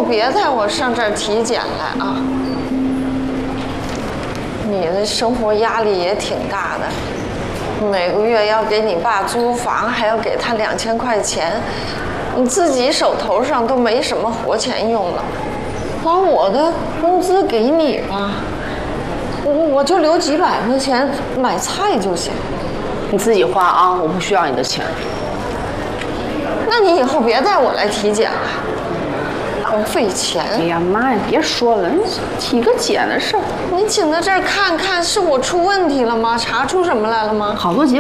别带我上这儿体检来啊！你的生活压力也挺大的，每个月要给你爸租房，还要给他2000块钱，你自己手头上都没什么活钱用了，把我的工资给你吧，我就留几百块钱买菜就行。 你自己花啊，我不需要你的钱。 那你以后别带我来体检了，浪费钱。 哎呀妈呀，别说了，你体个检的事儿， 你请到这儿看看，是我出问题了吗？查出什么来了吗？ 好多结果。